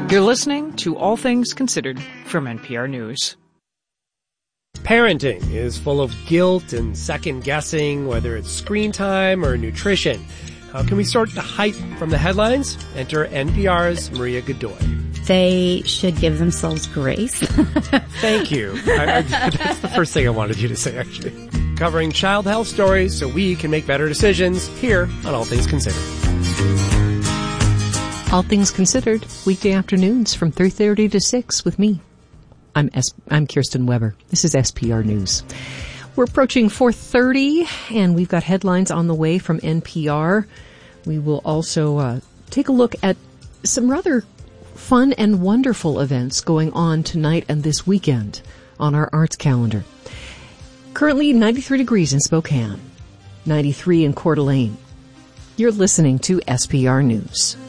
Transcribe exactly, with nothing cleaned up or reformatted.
You're listening to All Things Considered from N P R News. Parenting is full of guilt and second-guessing, whether it's screen time or nutrition. How can we sort the hype from the headlines? Enter N P R's Maria Godoy. They should give themselves grace. Thank you. I, I, that's the first thing I wanted you to say, actually. Covering child health stories so we can make better decisions here on All Things Considered. All Things Considered, weekday afternoons from three thirty to six with me. I'm S- I'm Kirsten Weber. This is S P R News. We're approaching four thirty, and we've got headlines on the way from N P R. We will also uh, take a look at some rather fun and wonderful events going on tonight and this weekend on our arts calendar. Currently ninety-three degrees in Spokane, ninety-three in Coeur d'Alene. You're listening to S P R News.